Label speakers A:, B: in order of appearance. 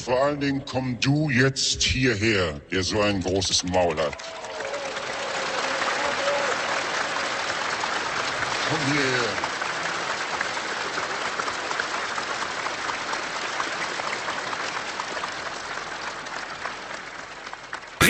A: vor allen Dingen komm du jetzt hierher, der so ein großes Maul hat. Komm hierher.